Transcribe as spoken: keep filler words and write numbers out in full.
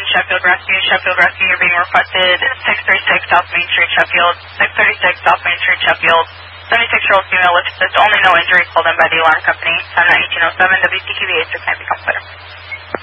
Sheffield Rescue. Sheffield Rescue, you're being requested six thirty-six South Main Street, Sheffield. six thirty-six South Main Street, Sheffield. seventy-six-year-old female with assist, only no injuries, called in by the alarm company. Time nine eighteen oh seven, W C Q B eight six nine, become clear.